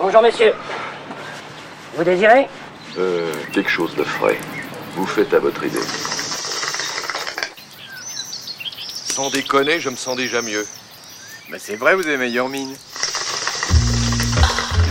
Bonjour, messieurs. Vous désirez? Quelque chose de frais. Vous faites à votre idée. Sans déconner, je me sens déjà mieux. Bah c'est vrai, vous avez meilleure mine.